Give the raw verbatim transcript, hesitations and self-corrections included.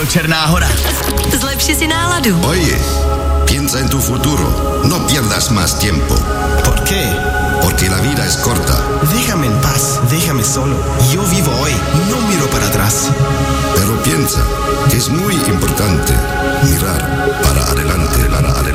Černá hora. Zlepši si náladu. Oye, piensa en tu futuro. No pierdas más tiempo. ¿Por qué? Porque la vida es corta. Déjame en paz, déjame solo. Yo vivo hoy, no miro para atrás. Pero piensa que es muy importante mirar para adelante, para adelante.